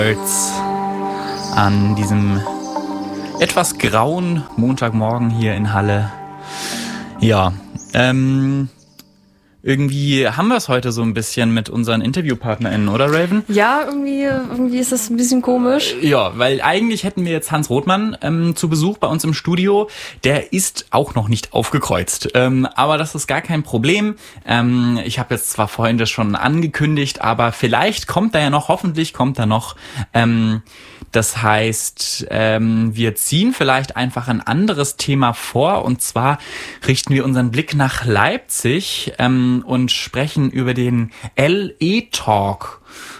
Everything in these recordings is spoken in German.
An diesem etwas grauen Montagmorgen hier in Halle. Ja, irgendwie haben wir es heute so ein bisschen mit unseren InterviewpartnerInnen, oder Raven? Ja, irgendwie ist das ein bisschen komisch. Ja, weil eigentlich hätten wir jetzt Hans Rothmann zu Besuch bei uns im Studio. Der ist auch noch nicht aufgekreuzt, aber das ist gar kein Problem. Ich habe jetzt zwar vorhin das schon angekündigt, aber vielleicht kommt er ja noch, hoffentlich kommt er noch. Das heißt, wir ziehen vielleicht einfach ein anderes Thema vor, und zwar richten wir unseren Blick nach Leipzig und sprechen über den LE-Talk.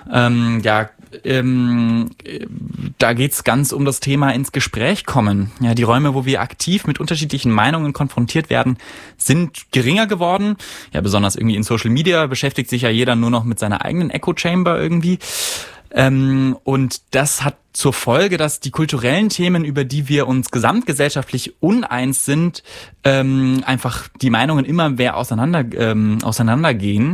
Da geht's ganz um das Thema ins Gespräch kommen. Ja, die Räume, wo wir aktiv mit unterschiedlichen Meinungen konfrontiert werden, sind geringer geworden. Ja, besonders irgendwie in Social Media beschäftigt sich ja jeder nur noch mit seiner eigenen Echo Chamber irgendwie. Und das hat zur Folge, dass die kulturellen Themen, über die wir uns gesamtgesellschaftlich uneins sind, einfach die Meinungen immer mehr auseinandergehen.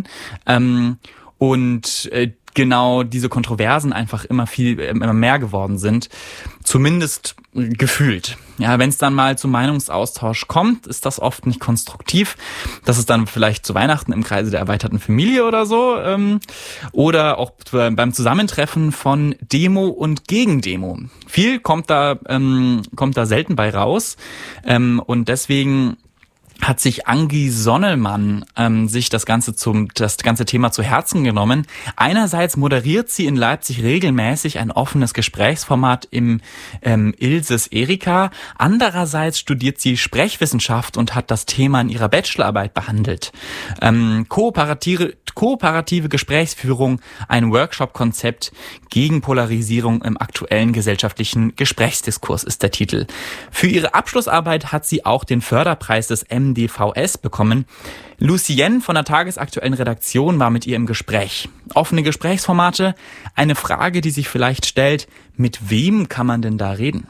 Genau diese Kontroversen einfach immer mehr geworden sind, zumindest gefühlt. Ja, wenn es dann mal zum Meinungsaustausch kommt, ist das oft nicht konstruktiv. Das ist dann vielleicht zu Weihnachten im Kreise der erweiterten Familie oder so, oder auch beim Zusammentreffen von Demo und Gegendemo. Viel kommt da selten bei raus, und deswegen hat sich Angie Sonnelmann sich das ganze Thema zu Herzen genommen. Einerseits moderiert sie in Leipzig regelmäßig ein offenes Gesprächsformat im Ilses Erika. Andererseits studiert sie Sprechwissenschaft und hat das Thema in ihrer Bachelorarbeit behandelt. Kooperative Gesprächsführung, ein Workshop-Konzept gegen Polarisierung im aktuellen gesellschaftlichen Gesprächsdiskurs ist der Titel. Für ihre Abschlussarbeit hat sie auch den Förderpreis des MDVS bekommen. Lucienne von der tagesaktuellen Redaktion war mit ihr im Gespräch. Offene Gesprächsformate, eine Frage, die sich vielleicht stellt: Mit wem kann man denn da reden?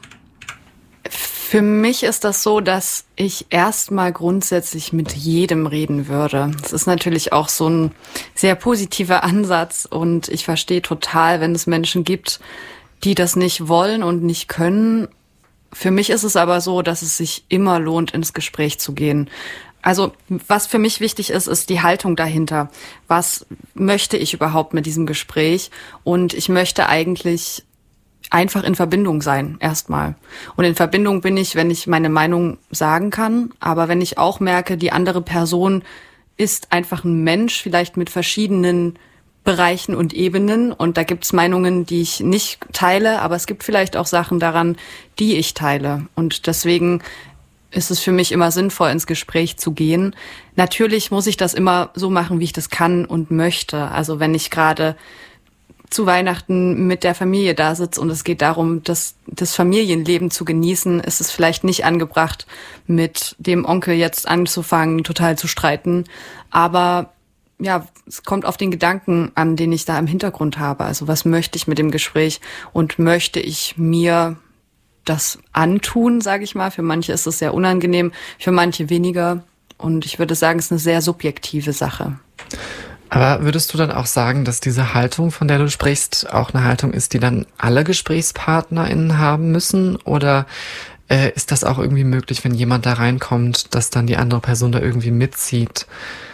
Für mich ist das so, dass ich erstmal grundsätzlich mit jedem reden würde. Das ist natürlich auch so ein sehr positiver Ansatz, und ich verstehe total, wenn es Menschen gibt, die das nicht wollen und nicht können. Für mich ist es aber so, dass es sich immer lohnt, ins Gespräch zu gehen. Also was für mich wichtig ist, ist die Haltung dahinter. Was möchte ich überhaupt mit diesem Gespräch? Und ich möchte eigentlich einfach in Verbindung sein, erstmal. Und in Verbindung bin ich, wenn ich meine Meinung sagen kann, aber wenn ich auch merke, die andere Person ist einfach ein Mensch, vielleicht mit verschiedenen Bereichen und Ebenen, und da gibt's Meinungen, die ich nicht teile, aber es gibt vielleicht auch Sachen daran, die ich teile. Und deswegen ist es für mich immer sinnvoll, ins Gespräch zu gehen. Natürlich muss ich das immer so machen, wie ich das kann und möchte. Also wenn ich gerade zu Weihnachten mit der Familie da sitze und es geht darum, das Familienleben zu genießen, ist es vielleicht nicht angebracht, mit dem Onkel jetzt anzufangen, total zu streiten. Aber ja, es kommt auf den Gedanken an, den ich da im Hintergrund habe. Also was möchte ich mit dem Gespräch, und möchte ich mir das antun, sage ich mal. Für manche ist es sehr unangenehm, für manche weniger. Und ich würde sagen, es ist eine sehr subjektive Sache. Aber würdest du dann auch sagen, dass diese Haltung, von der du sprichst, auch eine Haltung ist, die dann alle GesprächspartnerInnen haben müssen? Oder ist das auch irgendwie möglich, wenn jemand da reinkommt, dass dann die andere Person da irgendwie mitzieht?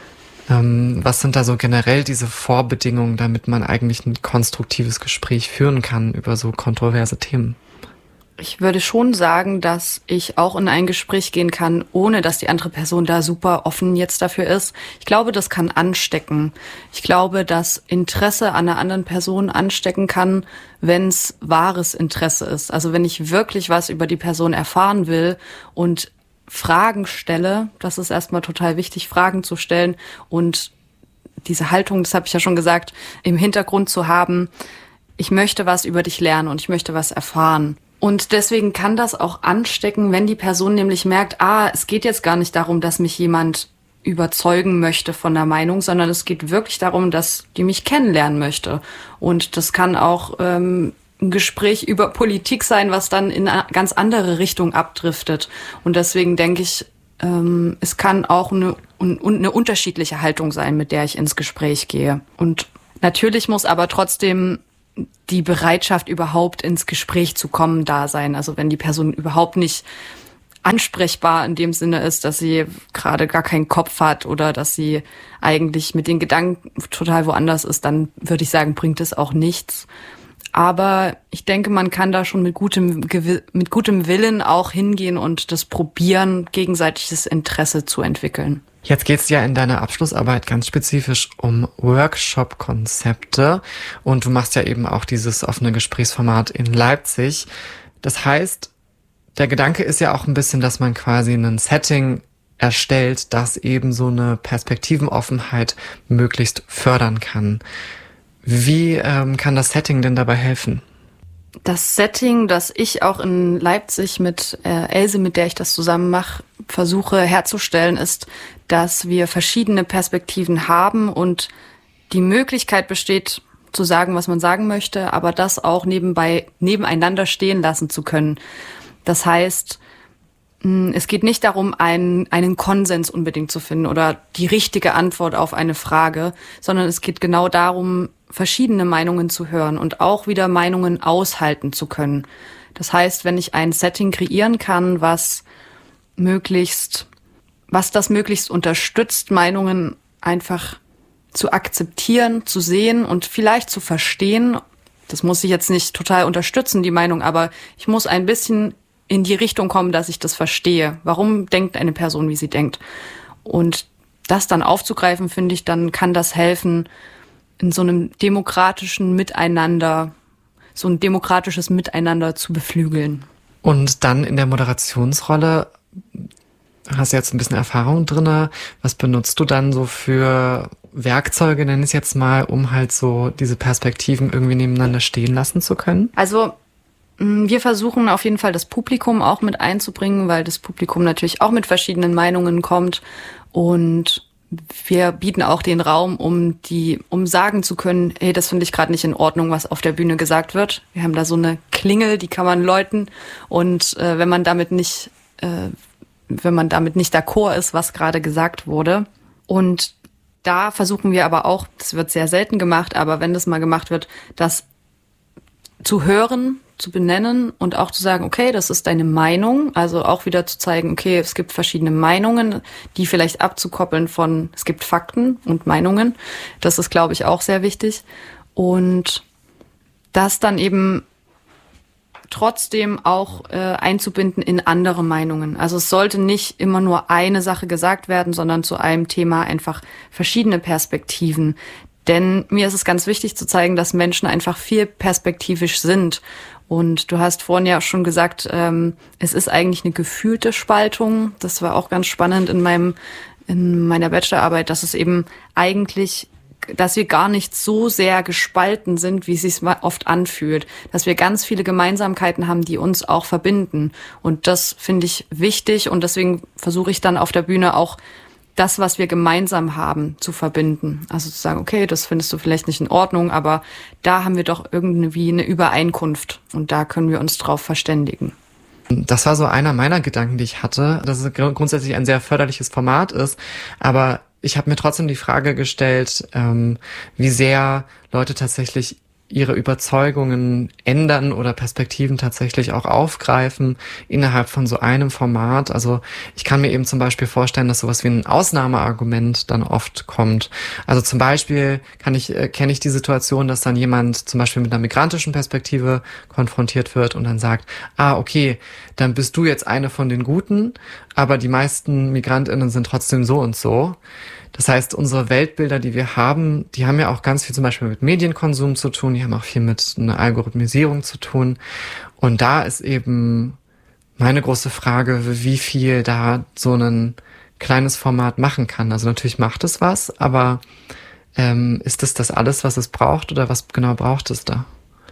Was sind da so generell diese Vorbedingungen, damit man eigentlich ein konstruktives Gespräch führen kann über so kontroverse Themen? Ich würde schon sagen, dass ich auch in ein Gespräch gehen kann, ohne dass die andere Person da super offen jetzt dafür ist. Ich glaube, das kann anstecken. Ich glaube, dass Interesse an einer anderen Person anstecken kann, wenn es wahres Interesse ist. Also wenn ich wirklich was über die Person erfahren will und Fragen stelle, das ist erstmal total wichtig, Fragen zu stellen und diese Haltung, das habe ich ja schon gesagt, im Hintergrund zu haben, ich möchte was über dich lernen und ich möchte was erfahren. Und deswegen kann das auch anstecken, wenn die Person nämlich merkt, es geht jetzt gar nicht darum, dass mich jemand überzeugen möchte von der Meinung, sondern es geht wirklich darum, dass die mich kennenlernen möchte. Und das kann auch ein Gespräch über Politik sein, was dann in eine ganz andere Richtung abdriftet. Und deswegen denke ich, es kann auch eine unterschiedliche Haltung sein, mit der ich ins Gespräch gehe. Und natürlich muss aber trotzdem die Bereitschaft, überhaupt ins Gespräch zu kommen, da sein. Also wenn die Person überhaupt nicht ansprechbar in dem Sinne ist, dass sie gerade gar keinen Kopf hat oder dass sie eigentlich mit den Gedanken total woanders ist, dann würde ich sagen, bringt es auch nichts. Aber ich denke, man kann da schon mit gutem Willen auch hingehen und das probieren, gegenseitiges Interesse zu entwickeln. Jetzt geht's ja in deiner Abschlussarbeit ganz spezifisch um Workshop-Konzepte und du machst ja eben auch dieses offene Gesprächsformat in Leipzig. Das heißt, der Gedanke ist ja auch ein bisschen, dass man quasi ein Setting erstellt, das eben so eine Perspektivenoffenheit möglichst fördern kann. Wie kann das Setting denn dabei helfen? Das Setting, das ich auch in Leipzig mit Else, mit der ich das zusammen mache, versuche herzustellen, ist, dass wir verschiedene Perspektiven haben und die Möglichkeit besteht, zu sagen, was man sagen möchte, aber das auch nebeneinander stehen lassen zu können. Das heißt, es geht nicht darum, einen Konsens unbedingt zu finden oder die richtige Antwort auf eine Frage, sondern es geht genau darum, verschiedene Meinungen zu hören und auch wieder Meinungen aushalten zu können. Das heißt, wenn ich ein Setting kreieren kann, was das möglichst unterstützt, Meinungen einfach zu akzeptieren, zu sehen und vielleicht zu verstehen. Das muss ich jetzt nicht total unterstützen, die Meinung, aber ich muss ein bisschen in die Richtung kommen, dass ich das verstehe. Warum denkt eine Person, wie sie denkt? Und das dann aufzugreifen, finde ich, dann kann das helfen, in so einem demokratischen Miteinander, so ein demokratisches Miteinander zu beflügeln. Und dann in der Moderationsrolle, hast du jetzt ein bisschen Erfahrung drinne, was benutzt du dann so für Werkzeuge, nenn ich es jetzt mal, um halt so diese Perspektiven irgendwie nebeneinander stehen lassen zu können? Also wir versuchen auf jeden Fall das Publikum auch mit einzubringen, weil das Publikum natürlich auch mit verschiedenen Meinungen kommt und wir bieten auch den Raum, um sagen zu können, hey, das finde ich gerade nicht in Ordnung, was auf der Bühne gesagt wird. Wir haben da so eine Klingel, die kann man läuten und wenn man damit nicht d'accord ist, was gerade gesagt wurde. Und da versuchen wir aber auch, das wird sehr selten gemacht, aber wenn das mal gemacht wird, das zu hören, zu benennen und auch zu sagen, okay, das ist deine Meinung, also auch wieder zu zeigen, okay, es gibt verschiedene Meinungen, die vielleicht abzukoppeln von, es gibt Fakten und Meinungen, das ist, glaube ich, auch sehr wichtig und das dann eben trotzdem auch einzubinden in andere Meinungen. Also es sollte nicht immer nur eine Sache gesagt werden, sondern zu einem Thema einfach verschiedene Perspektiven. Denn mir ist es ganz wichtig zu zeigen, dass Menschen einfach viel perspektivisch sind. Und du hast vorhin ja auch schon gesagt, es ist eigentlich eine gefühlte Spaltung. Das war auch ganz spannend in meiner Bachelorarbeit, dass es eben eigentlich, dass wir gar nicht so sehr gespalten sind, wie es sich oft anfühlt. Dass wir ganz viele Gemeinsamkeiten haben, die uns auch verbinden. Und das finde ich wichtig. Und deswegen versuche ich dann auf der Bühne auch das, was wir gemeinsam haben, zu verbinden. Also zu sagen, okay, das findest du vielleicht nicht in Ordnung, aber da haben wir doch irgendwie eine Übereinkunft und da können wir uns drauf verständigen. Das war so einer meiner Gedanken, die ich hatte, dass es grundsätzlich ein sehr förderliches Format ist, aber ich habe mir trotzdem die Frage gestellt, wie sehr Leute tatsächlich ihre Überzeugungen ändern oder Perspektiven tatsächlich auch aufgreifen innerhalb von so einem Format. Also ich kann mir eben zum Beispiel vorstellen, dass sowas wie ein Ausnahmeargument dann oft kommt. Also zum Beispiel kenne ich die Situation, dass dann jemand zum Beispiel mit einer migrantischen Perspektive konfrontiert wird und dann sagt, okay, dann bist du jetzt eine von den Guten, aber die meisten MigrantInnen sind trotzdem so und so. Das heißt, unsere Weltbilder, die wir haben, die haben ja auch ganz viel zum Beispiel mit Medienkonsum zu tun, die haben auch viel mit einer Algorithmisierung zu tun. Und da ist eben meine große Frage, wie viel da so ein kleines Format machen kann. Also natürlich macht es was, aber ist es das alles, was es braucht oder was genau braucht es da?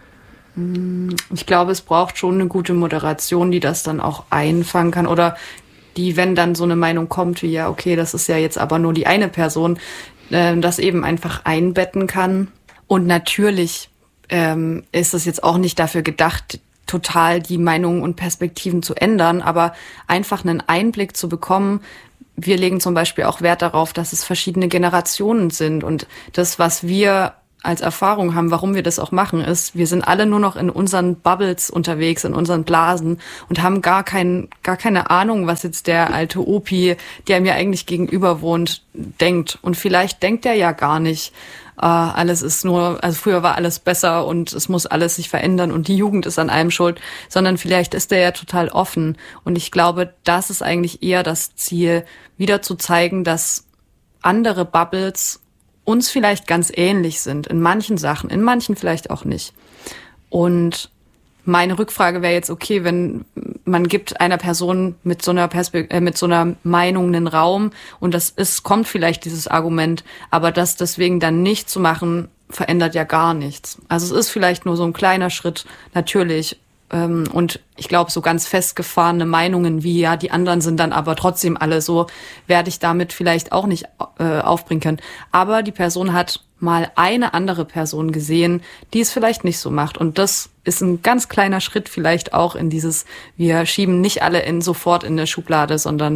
Ich glaube, es braucht schon eine gute Moderation, die das dann auch einfangen kann oder die, wenn dann so eine Meinung kommt, wie ja, okay, das ist ja jetzt aber nur die eine Person, das eben einfach einbetten kann. Und natürlich ist es jetzt auch nicht dafür gedacht, total die Meinungen und Perspektiven zu ändern, aber einfach einen Einblick zu bekommen. Wir legen zum Beispiel auch Wert darauf, dass es verschiedene Generationen sind und das, was wir als Erfahrung haben, warum wir das auch machen, ist, wir sind alle nur noch in unseren Bubbles unterwegs, in unseren Blasen und haben gar keine Ahnung, was jetzt der alte Opi, der mir eigentlich gegenüber wohnt, denkt. Und vielleicht denkt er ja gar nicht, alles ist nur, also früher war alles besser und es muss alles sich verändern und die Jugend ist an allem schuld, sondern vielleicht ist er ja total offen. Und ich glaube, das ist eigentlich eher das Ziel, wieder zu zeigen, dass andere Bubbles uns vielleicht ganz ähnlich sind in manchen Sachen, in manchen vielleicht auch nicht. Und meine Rückfrage wäre jetzt, okay, wenn man gibt einer Person mit so einer Meinung einen Raum und kommt vielleicht dieses Argument, aber das deswegen dann nicht zu machen, verändert ja gar nichts. Also es ist vielleicht nur so ein kleiner Schritt, natürlich. Und ich glaube, so ganz festgefahrene Meinungen wie, ja, die anderen sind dann aber trotzdem alle so, werde ich damit vielleicht auch nicht aufbringen können. Aber die Person hat mal eine andere Person gesehen, die es vielleicht nicht so macht. Und das ist ein ganz kleiner Schritt vielleicht auch in dieses, wir schieben nicht alle sofort in eine Schublade, sondern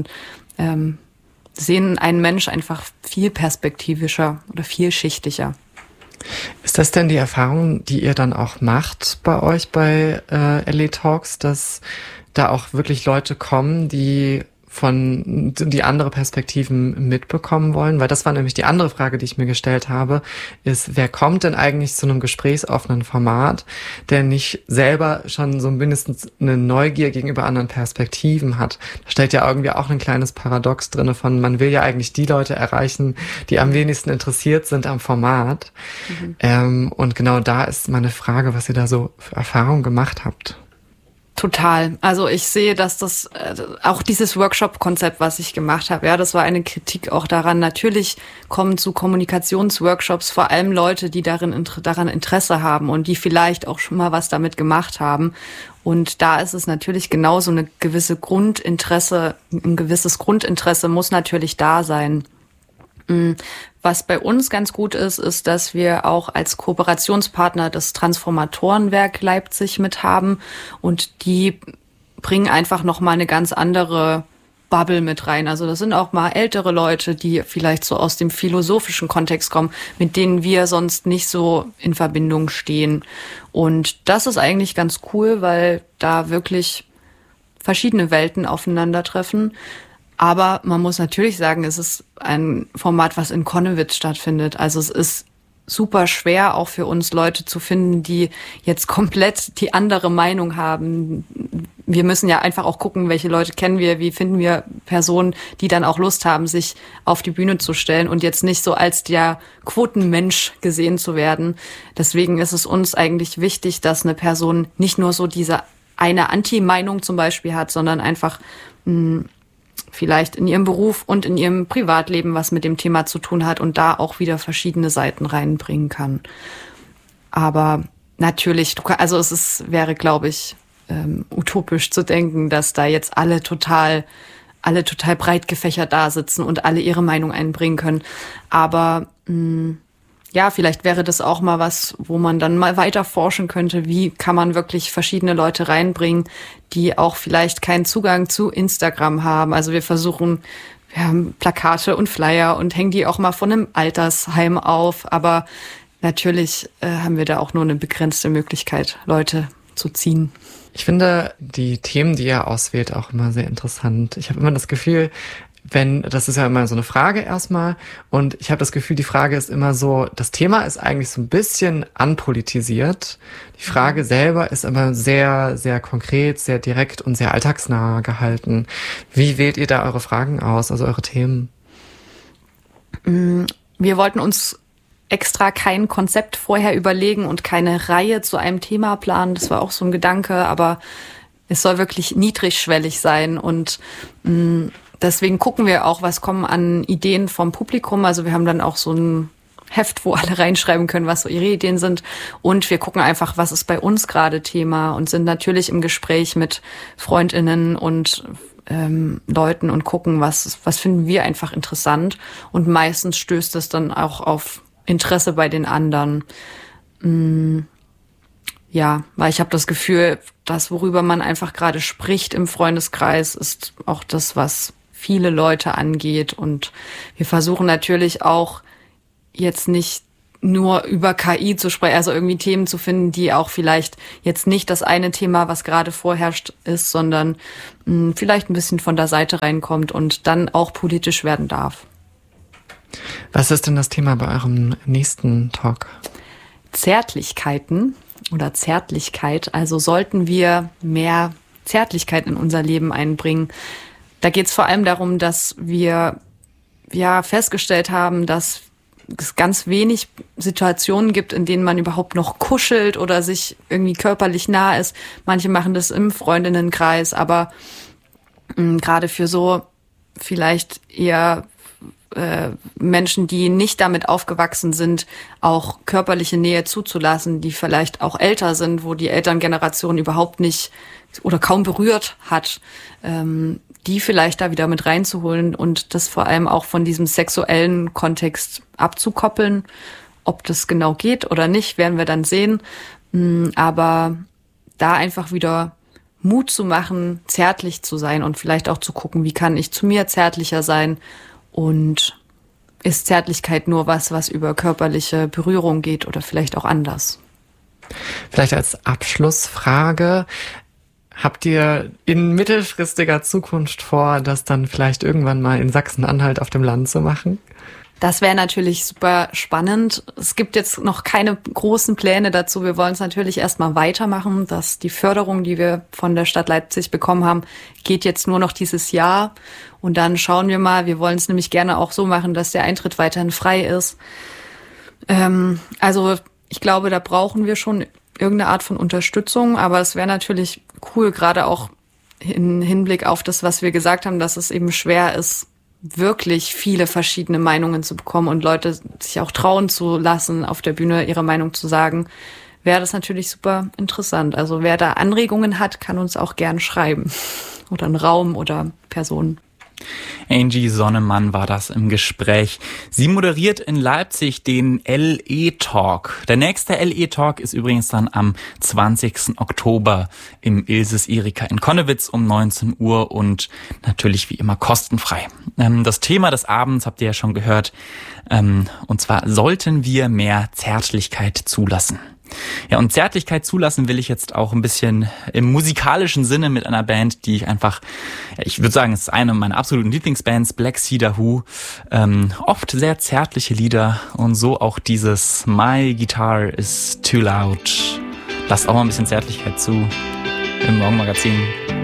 sehen einen Mensch einfach viel perspektivischer oder vielschichtiger. Ist das denn die Erfahrung, die ihr dann auch macht bei euch bei LA Talks, dass da auch wirklich Leute kommen, die andere Perspektiven mitbekommen wollen? Weil das war nämlich die andere Frage, die ich mir gestellt habe, ist, wer kommt denn eigentlich zu einem gesprächsoffenen Format, der nicht selber schon so mindestens eine Neugier gegenüber anderen Perspektiven hat? Da stellt ja irgendwie auch ein kleines Paradox drinne von, man will ja eigentlich die Leute erreichen, die am wenigsten interessiert sind am Format. Und genau da ist meine Frage, was ihr da so für Erfahrungen gemacht habt. Total. Also ich sehe, dass das auch dieses Workshop-Konzept, was ich gemacht habe, ja, das war eine Kritik auch daran. Natürlich kommen zu Kommunikationsworkshops vor allem Leute, die daran Interesse haben und die vielleicht auch schon mal was damit gemacht haben. Und da ist es natürlich genauso ein gewisses Grundinteresse muss natürlich da sein. Was bei uns ganz gut ist, dass wir auch als Kooperationspartner das Transformatorenwerk Leipzig mit haben und die bringen einfach nochmal eine ganz andere Bubble mit rein. Also das sind auch mal ältere Leute, die vielleicht so aus dem philosophischen Kontext kommen, mit denen wir sonst nicht so in Verbindung stehen. Und das ist eigentlich ganz cool, weil da wirklich verschiedene Welten aufeinandertreffen. Aber man muss natürlich sagen, es ist ein Format, was in Connewitz stattfindet. Also es ist super schwer, auch für uns Leute zu finden, die jetzt komplett die andere Meinung haben. Wir müssen ja einfach auch gucken, welche Leute kennen wir, wie finden wir Personen, die dann auch Lust haben, sich auf die Bühne zu stellen und jetzt nicht so als der Quotenmensch gesehen zu werden. Deswegen ist es uns eigentlich wichtig, dass eine Person nicht nur so diese eine Anti-Meinung zum Beispiel hat, sondern einfach vielleicht in ihrem Beruf und in ihrem Privatleben was mit dem Thema zu tun hat und da auch wieder verschiedene Seiten reinbringen kann. Aber natürlich, wäre, glaube ich, utopisch zu denken, dass da jetzt alle total breit gefächert da sitzen und alle ihre Meinung einbringen können. Aber ja, vielleicht wäre das auch mal was, wo man dann mal weiter forschen könnte, wie kann man wirklich verschiedene Leute reinbringen, die auch vielleicht keinen Zugang zu Instagram haben. Also wir haben Plakate und Flyer und hängen die auch mal von einem Altersheim auf. Aber natürlich haben wir da auch nur eine begrenzte Möglichkeit, Leute zu ziehen. Ich finde die Themen, die ihr auswählt, auch immer sehr interessant. Ich habe immer das Gefühl, das ist ja immer so eine Frage erstmal und ich habe das Gefühl, die Frage ist immer so, das Thema ist eigentlich so ein bisschen anpolitisiert. Die Frage selber ist immer sehr, sehr konkret, sehr direkt und sehr alltagsnah gehalten. Wie wählt ihr da eure Fragen aus, also eure Themen? Wir wollten uns extra kein Konzept vorher überlegen und keine Reihe zu einem Thema planen. Das war auch so ein Gedanke, aber es soll wirklich niedrigschwellig sein und deswegen gucken wir auch, was kommen an Ideen vom Publikum. Also wir haben dann auch so ein Heft, wo alle reinschreiben können, was so ihre Ideen sind. Und wir gucken einfach, was ist bei uns gerade Thema und sind natürlich im Gespräch mit FreundInnen und Leuten und gucken, was finden wir einfach interessant. Und meistens stößt es dann auch auf Interesse bei den anderen. Ja, weil ich habe das Gefühl, das, worüber man einfach gerade spricht im Freundeskreis, ist auch das, was viele Leute angeht. Und wir versuchen natürlich auch jetzt nicht nur über KI zu sprechen, also irgendwie Themen zu finden, die auch vielleicht jetzt nicht das eine Thema, was gerade vorherrscht, ist, sondern vielleicht ein bisschen von der Seite reinkommt und dann auch politisch werden darf. Was ist denn das Thema bei eurem nächsten Talk? Zärtlichkeiten oder Zärtlichkeit. Also sollten wir mehr Zärtlichkeit in unser Leben einbringen. Da geht es vor allem darum, dass wir festgestellt haben, dass es ganz wenig Situationen gibt, in denen man überhaupt noch kuschelt oder sich irgendwie körperlich nah ist. Manche machen das im Freundinnenkreis, aber gerade für so vielleicht eher Menschen, die nicht damit aufgewachsen sind, auch körperliche Nähe zuzulassen, die vielleicht auch älter sind, wo die Elterngeneration überhaupt nicht oder kaum berührt hat, die vielleicht da wieder mit reinzuholen und das vor allem auch von diesem sexuellen Kontext abzukoppeln. Ob das genau geht oder nicht, werden wir dann sehen. Aber da einfach wieder Mut zu machen, zärtlich zu sein und vielleicht auch zu gucken, wie kann ich zu mir zärtlicher sein und ist Zärtlichkeit nur was über körperliche Berührung geht oder vielleicht auch anders? Vielleicht als Abschlussfrage: Habt ihr in mittelfristiger Zukunft vor, das dann vielleicht irgendwann mal in Sachsen-Anhalt auf dem Land zu machen? Das wäre natürlich super spannend. Es gibt jetzt noch keine großen Pläne dazu. Wir wollen es natürlich erstmal weitermachen. Die Förderung, die wir von der Stadt Leipzig bekommen haben, geht jetzt nur noch dieses Jahr. Und dann schauen wir mal. Wir wollen es nämlich gerne auch so machen, dass der Eintritt weiterhin frei ist. Also ich glaube, da brauchen wir schon irgendeine Art von Unterstützung. Aber es wäre natürlich cool, gerade auch im Hinblick auf das, was wir gesagt haben, dass es eben schwer ist, wirklich viele verschiedene Meinungen zu bekommen und Leute sich auch trauen zu lassen, auf der Bühne ihre Meinung zu sagen, wäre das natürlich super interessant. Also wer da Anregungen hat, kann uns auch gern schreiben. Oder einen Raum oder Personen. Angie Sonnemann war das im Gespräch. Sie moderiert in Leipzig den LE-Talk. Der nächste LE-Talk ist übrigens dann am 20. Oktober im Ilses Erika in Connewitz um 19 Uhr und natürlich wie immer kostenfrei. Das Thema des Abends habt ihr ja schon gehört. Und zwar: Sollten wir mehr Zärtlichkeit zulassen? Ja, und Zärtlichkeit zulassen will ich jetzt auch ein bisschen im musikalischen Sinne mit einer Band, die ich einfach, ich würde sagen, es ist eine meiner absoluten Lieblingsbands, Black Cedar Who. Oft sehr zärtliche Lieder und so auch dieses My Guitar is Too Loud. Lasst auch mal ein bisschen Zärtlichkeit zu im Morgenmagazin.